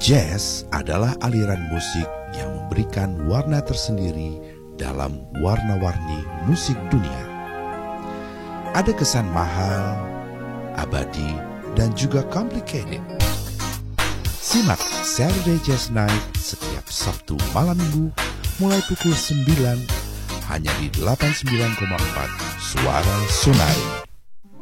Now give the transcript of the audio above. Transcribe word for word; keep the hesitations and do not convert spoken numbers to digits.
Jazz adalah aliran musik yang memberikan warna tersendiri dalam warna-warni musik dunia. Ada kesan mahal, abadi, dan juga complicated. Simak Saturday Jazz Night setiap Sabtu malam minggu mulai pukul sembilan hanya di delapan puluh sembilan koma empat Suara Sonari.